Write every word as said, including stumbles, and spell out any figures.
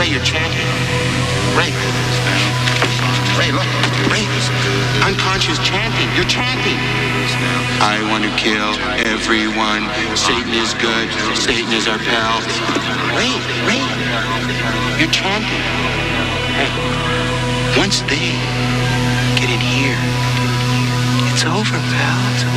Ray, you're chanting. Ray. Ray, look. Ray. Unconscious chanting. You're chanting. I want to kill everyone. Satan is good. Satan is our pal. Ray, Ray. You're chanting. Hey. Once they get in here, it's over, pal. It's over.